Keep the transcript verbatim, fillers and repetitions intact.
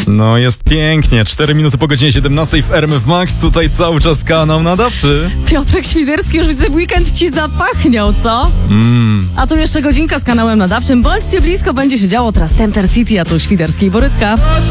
No jest pięknie, cztery minuty po godzinie siedemnastej w R M F Max, tutaj cały czas kanał nadawczy. Piotrek Świderski, już widzę, weekend ci zapachniał, co? Mm. A tu jeszcze godzinka z kanałem nadawczym. Bądźcie blisko, będzie się działo teraz Temper City, a tu Świderski i Borycka.